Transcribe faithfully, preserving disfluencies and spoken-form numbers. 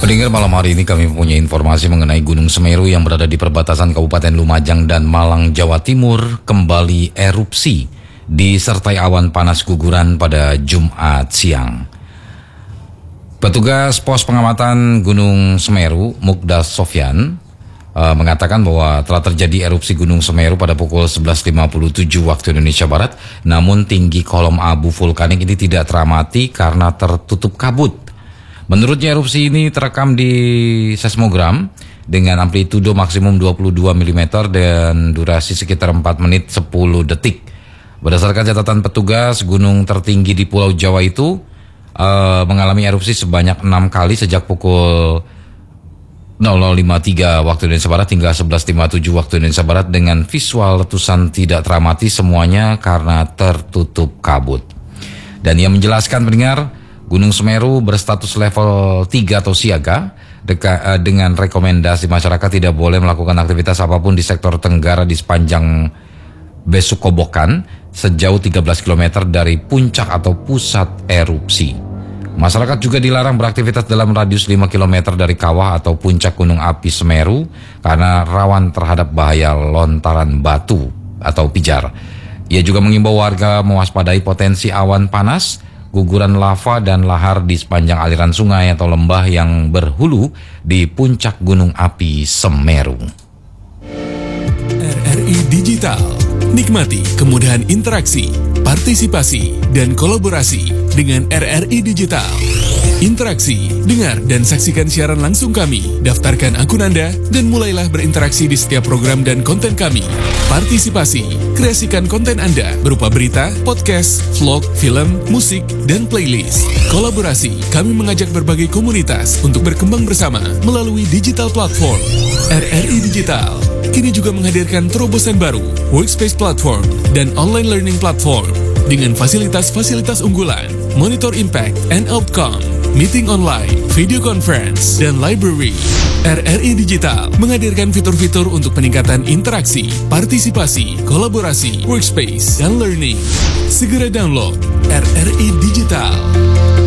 Pendengar, malam hari ini kami mempunyai informasi mengenai Gunung Semeru yang berada di perbatasan Kabupaten Lumajang dan Malang, Jawa Timur kembali erupsi disertai awan panas guguran pada Jumat siang. Petugas pos pengamatan Gunung Semeru, Mukdas Sofyan, uh, mengatakan bahwa telah terjadi erupsi Gunung Semeru pada pukul sebelas lima puluh tujuh waktu Indonesia Barat, namun tinggi kolom abu vulkanik ini tidak teramati karena tertutup kabut. Menurutnya erupsi ini terekam di seismogram dengan amplitudo maksimum dua puluh dua milimeter dan durasi sekitar empat menit sepuluh detik. Berdasarkan catatan petugas, gunung tertinggi di Pulau Jawa itu uh, mengalami erupsi sebanyak enam kali sejak pukul nol nol lima tiga waktu Indonesia Barat hingga sebelas lima tujuh waktu Indonesia Barat dengan visual letusan tidak teramati semuanya karena tertutup kabut. Dan ia menjelaskan, pendengar, Gunung Semeru berstatus level tiga atau siaga deka, dengan rekomendasi masyarakat tidak boleh melakukan aktivitas apapun di sektor tenggara di sepanjang Besukobokan sejauh tiga belas kilometer dari puncak atau pusat erupsi. Masyarakat juga dilarang beraktivitas dalam radius lima kilometer dari kawah atau puncak gunung api Semeru karena rawan terhadap bahaya lontaran batu atau pijar. Ia juga mengimbau warga mewaspadai potensi awan panas, guguran lava dan lahar di sepanjang aliran sungai atau lembah yang berhulu di puncak gunung api Semeru. R R I Digital. Nikmati kemudahan interaksi, partisipasi, dan kolaborasi dengan R R I Digital. Interaksi, dengar dan saksikan siaran langsung kami, daftarkan akun Anda, dan mulailah berinteraksi di setiap program dan konten kami. Partisipasi, kreasikan konten Anda berupa berita, podcast, vlog, film, musik, dan playlist. Kolaborasi, kami mengajak berbagai komunitas untuk berkembang bersama melalui digital platform. R R I Digital kini juga menghadirkan terobosan baru, workspace platform, dan online learning platform dengan fasilitas-fasilitas unggulan, monitor impact and outcome, meeting online, video conference, dan library. R R I Digital menghadirkan fitur-fitur untuk peningkatan interaksi, partisipasi, kolaborasi, workspace, dan learning. Segera download R R I Digital.